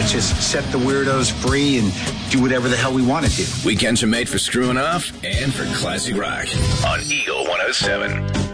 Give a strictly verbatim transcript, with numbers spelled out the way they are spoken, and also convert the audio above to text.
Let's just set the weirdos free and do whatever the hell we want to do. Weekends are made for screwing off and for classic rock on Eagle one oh seven.